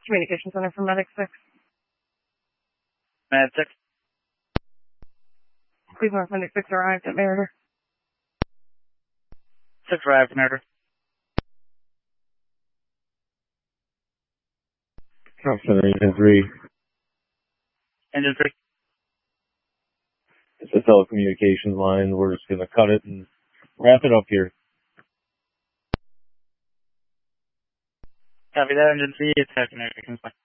Communication Center from Medic 6. Med 6. Cleveland Medic 6 arrived at Meritor. 6 arrived at Meritor. Trump Center, Engine 3. Engine 3. It's a telecommunications line. We're just going to cut it and wrap it up here. Copy that, Engine 3. It's communications line.